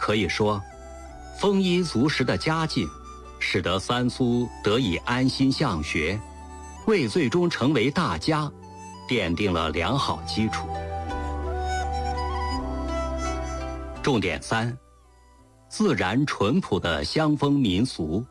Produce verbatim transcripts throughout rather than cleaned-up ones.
可以说，丰衣足食的家境，使得三苏得以安心向学，为最终成为大家奠定了良好基础。重点三：自然淳朴的乡风民俗。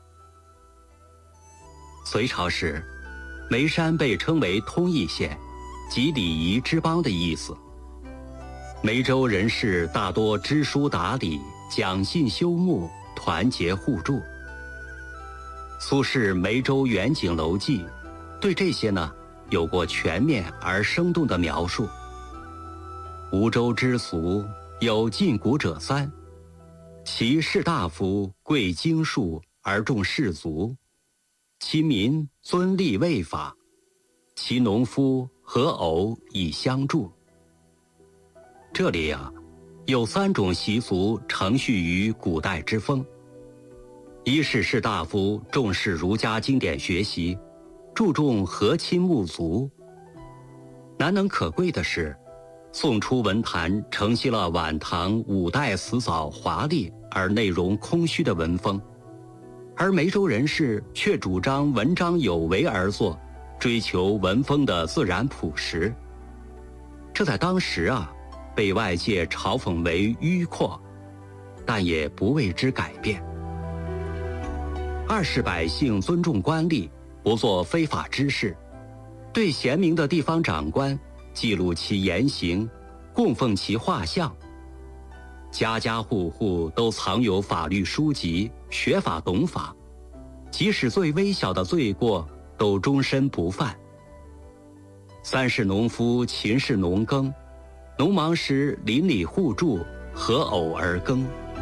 隋朝时，眉山被称为通义县，即礼仪之邦的意思。眉州人士大多知书达理，讲信修睦，团结互助。苏轼《眉州远景楼记》对这些呢有过全面而生动的描述。吴州之俗，有近古者三：其士大夫贵经术而重士族，其民尊立位法，其农夫和偶以相助。这里啊，有三种习俗承续于古代之风。一是士大夫重视儒家经典学习，注重和亲睦族。难能可贵的是，宋初文坛承袭了晚唐五代辞藻华丽而内容空虚的文风，而眉州人士却主张文章有为而作，追求文风的自然朴实。这在当时啊，被外界嘲讽为迂阔，但也不为之改变。二是百姓尊重官吏，不做非法之事，对贤明的地方长官记录其言行，供奉其画像。家家户户都藏有法律书籍，学法懂法，即使最微小的罪过都终身不犯。三是农夫勤事农耕，农忙时邻里互助，合偶而耕。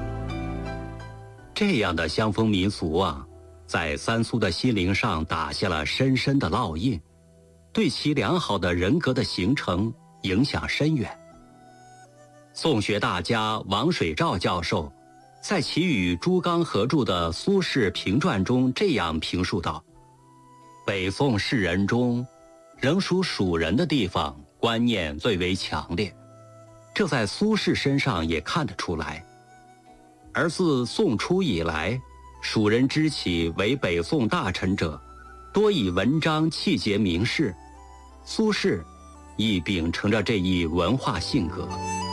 这样的乡风民俗啊，在三苏的心灵上打下了深深的烙印，对其良好的人格的形成影响深远。宋学大家王水照教授在其与朱刚合著的《苏轼评传》中这样评述道：北宋士人中，仍属蜀人的地方观念最为强烈，这在苏轼身上也看得出来。而自宋初以来，蜀人之起为北宋大臣者，多以文章气节名士，苏轼亦秉承着这一文化性格。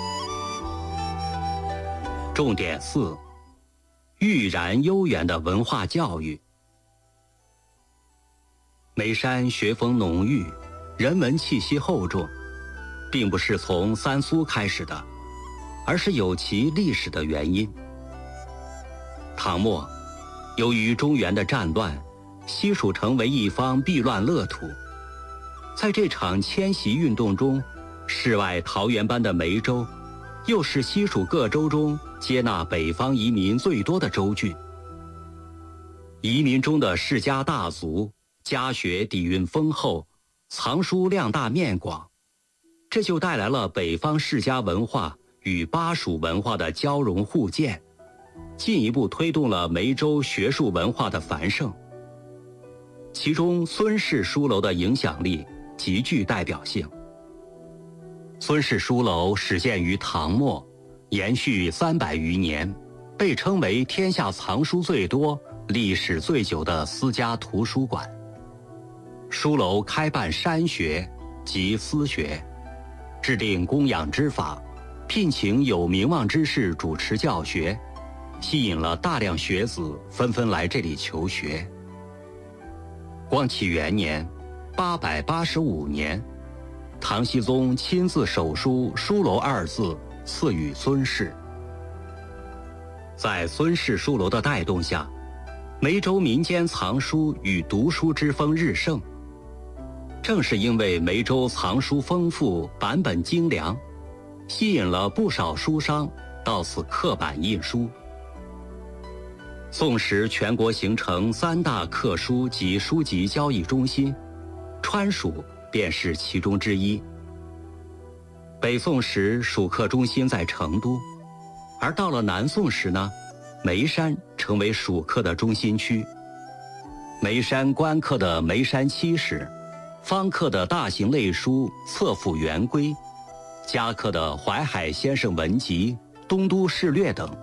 重点四：郁然悠远的文化教育。眉山学风浓郁，人文气息厚重，并不是从三苏开始的，而是有其历史的原因。唐末，由于中原的战乱，西蜀成为一方避乱乐土。在这场迁徙运动中，世外桃源般的眉州，又是西蜀各州中接纳北方移民最多的州郡。移民中的世家大族，家学底蕴丰厚，藏书量大面广，这就带来了北方世家文化与巴蜀文化的交融互鉴，进一步推动了眉州学术文化的繁盛。其中孙氏书楼的影响力极具代表性。孙氏书楼始建于唐末，延续三百余年，被称为天下藏书最多、历史最久的私家图书馆。书楼开办山学及私学，制定供养之法，聘请有名望之士主持教学，吸引了大量学子纷纷来这里求学。光启元年八百八十五年，唐僖宗亲自手书书楼二字，赐予孙氏。在孙氏书楼的带动下，眉州民间藏书与读书之风日盛。正是因为眉州藏书丰富，版本精良，吸引了不少书商到此刻版印书。宋时全国形成三大刻书及书籍交易中心，川蜀便是其中之一。北宋时蜀刻中心在成都，而到了南宋时呢，眉山成为蜀刻的中心区。眉山官刻的眉山七史，方刻的大型类书《册府元规》，家刻的淮海先生文集、东都事略等。